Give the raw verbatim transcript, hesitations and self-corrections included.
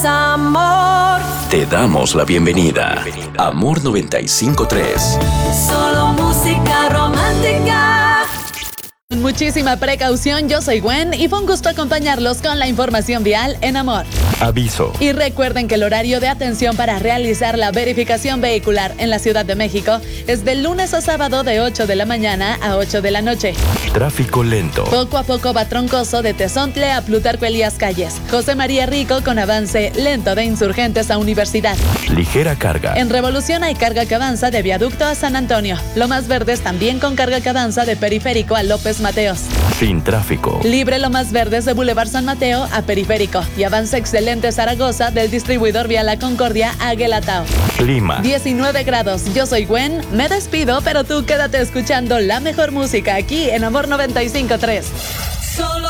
es amor. Te damos la bienvenida. Amor noventa y cinco punto tres. Solo música romántica. Con muchísima precaución, yo soy Gwen y fue un gusto acompañarlos con la información vial en Amor. Aviso. Y recuerden que el horario de atención para realizar la verificación vehicular en la Ciudad de México es de lunes a sábado de ocho de la mañana a ocho de la noche. Tráfico lento. Poco a poco va troncoso de Tezontle a Plutarco Elías Calles. José María Rico con avance lento de Insurgentes a Universidad. Ligera carga. En Revolución hay carga que avanza de Viaducto a San Antonio. Lomas Verdes también con carga que avanza de Periférico a López Mateos. Sin tráfico. Libre Lomas Verdes de Boulevard San Mateo a Periférico y avanza excelente Zaragoza del distribuidor Vía La Concordia a Guelatao. Clima. diecinueve grados. Yo soy Gwen, me despido, pero tú quédate escuchando la mejor música aquí en Amor noventa y cinco punto tres.